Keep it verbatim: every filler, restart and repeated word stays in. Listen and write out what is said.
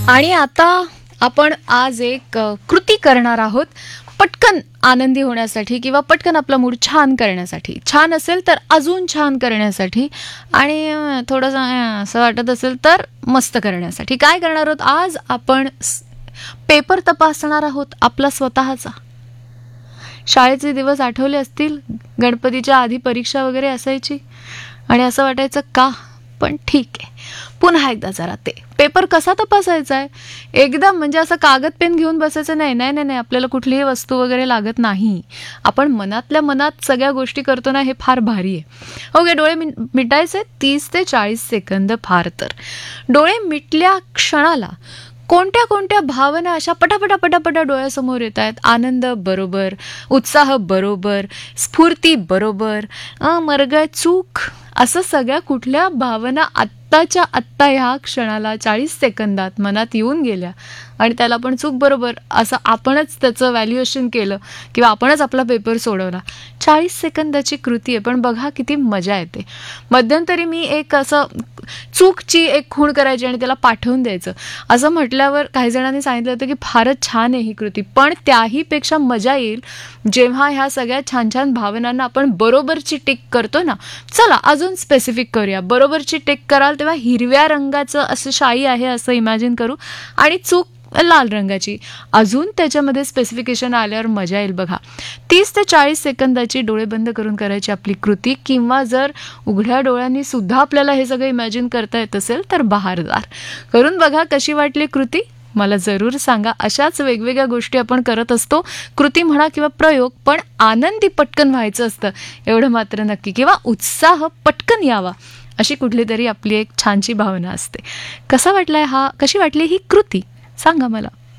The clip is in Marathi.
आणि आता आपण आज एक अ, कृती करणार आहोत पटकन आनंदी होण्यासाठी किंवा पटकन आपला मूड छान करण्यासाठी. छान असेल तर अजून छान करण्यासाठी आणि अ, थोडंसं अ, असं वाटत असेल तर मस्त करण्यासाठी. काय करणार आहोत आज आपण? स- पेपर तपासणार आहोत आपला स्वतःचा. शाळेचे दिवस आठवले असतील, गणपतीच्या आधी परीक्षा वगैरे असायची आणि असं वाटायचं का, पण ठीक आहे, पुन्हा एकदा जरा ते पेपर कसा तपासायचा आहे एकदम, म्हणजे असं कागद पेन घेऊन बसायचं नाही. नाही नाही नाही आपल्याला कुठलीही वस्तू वगैरे लागत नाही. आपण मनातल्या मनात सगळ्या गोष्टी करतो ना, हे फार भारी आहे. ओके, डोळे मि मिटायचे तीस ते चाळीस सेकंद फार तर. डोळे मिटल्या क्षणाला कोणत्या कोणत्या भावना अशा पटापटा पटापटा डोळ्यासमोर येत आहेत? आनंद बरोबर, उत्साह बरोबर, स्फूर्ती बरोबर, मरगळ चूक, असं सगळ्या कुठल्या भावना आत्ताच्या आत्ता ह्या क्षणाला चाळीस सेकंदात मनात येऊन गेल्या आणि त्याला पण चूक बरोबर असं आपणच त्याचं व्हॅल्युएशन केलं किंवा आपणच आपला पेपर सोडवला. चाळीस सेकंदाची कृती आहे, पण बघा किती मजा येते. मध्यंतरी मी एक असं चूकची एक खूण करायची आणि त्याला पाठवून द्यायचं असं म्हटल्यावर काही जणांनी सांगितलं होतं की फारच छान आहे ही कृती, पण त्याहीपेक्षा मजा येईल जेव्हा ह्या सगळ्या छान छान भावनांना आपण बरोबरची टिक करतो ना. चला अजून स्पेसिफिक करूया. बरोबरची टिक कराल तेव्हा हिरव्या रंगाचं असं शाई आहे असं इमॅजिन करू आणि चूक लाल रंगाची. अजून त्याच्यामध्ये स्पेसिफिकेशन आल्यावर मजा येईल बघा. तीस ते चाळीस सेकंदाची डोळे बंद करून करायची आपली कृती, किंवा जर उघड्या डोळ्यांनी सुद्धा आपल्याला हे सगळं इमॅजिन करता येत असेल तर बहारदार. करून बघा कशी वाटली कृती, मला जरूर सांगा. अशाच वेगवेगळ्या गोष्टी आपण करत असतो, कृती म्हणा किंवा प्रयोग, पण आनंदी पटकन व्हायचं असतं एवढं मात्र नक्की, किंवा उत्साह पटकन यावा अशी कुठली तरी आपली एक छानशी भावना असते. कसा वाटलाय हा, कशी वाटली ही कृती सांगा मला.